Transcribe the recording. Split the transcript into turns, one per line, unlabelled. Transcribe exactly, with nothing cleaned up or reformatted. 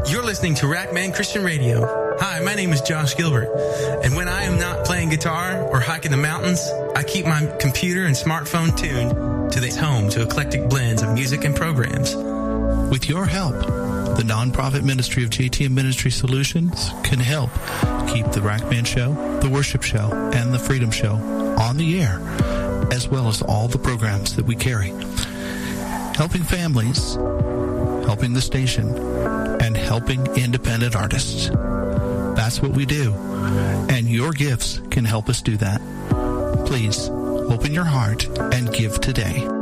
You're listening to Rackman Christian Radio. Hi, my name is Josh Gilbert, and when I am not playing guitar or hiking the mountains, I keep my computer and smartphone tuned to the home to eclectic blends of music and programs.
With your help, the nonprofit ministry of J T M Ministry Solutions can help keep the Rackman Show, the Worship Show, and the Freedom Show on the air, as well as all the programs that we carry. Helping families, helping the station, and helping independent artists. That's what we do, and your gifts can help us do that. Please, open your heart and give today.